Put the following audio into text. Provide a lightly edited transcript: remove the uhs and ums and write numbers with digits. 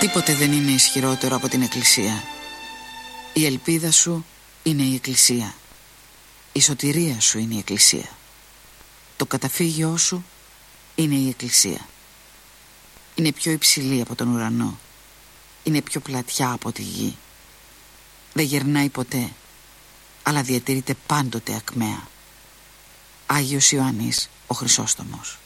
Τίποτε δεν είναι ισχυρότερο από την Εκκλησία. Η ελπίδα σου είναι η Εκκλησία. Η σωτηρία σου είναι η Εκκλησία. Το καταφύγιό σου είναι η Εκκλησία. Είναι πιο υψηλή από τον ουρανό. Είναι πιο πλατιά από τη γη. Δεν γερνάει ποτέ, αλλά διατηρείται πάντοτε ακμαία. Άγιος Ιωάννης ο Χρυσόστομος.